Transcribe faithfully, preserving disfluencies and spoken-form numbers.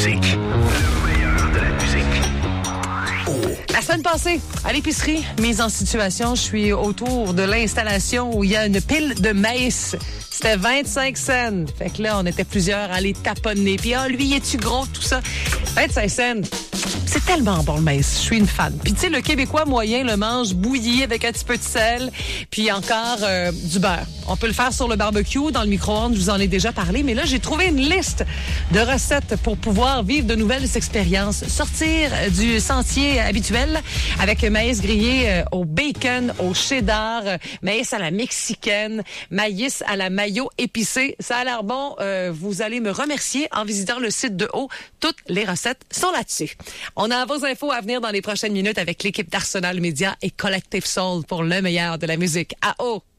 musique. Le meilleur de la musique. La semaine passée, à l'épicerie, mise en situation, je suis autour de l'installation où il y a une pile de maïs. C'était vingt-cinq cents. Fait que là, on était plusieurs à les taponner. Puis, ah, lui, es-tu gros, tout ça? vingt-cinq cents. C'est tellement bon, le maïs. Je suis une fan. Puis, tu sais, le Québécois moyen le mange bouilli avec un petit peu de sel, puis encore euh, du beurre. On peut le faire sur le barbecue, dans le micro-ondes, je vous en ai déjà parlé. Mais là, j'ai trouvé une liste de recettes pour pouvoir vivre de nouvelles expériences. Sortir du sentier habituel avec maïs grillé euh, au bacon, au cheddar, euh, maïs à la mexicaine, maïs à la mayo épicé. Ça a l'air bon. Euh, vous allez me remercier en visitant le site de Haut. Toutes les recettes sont là-dessus. On a vos infos à venir dans les prochaines minutes avec l'équipe d'Arsenal Média et Collective Soul pour le meilleur de la musique. À Haut!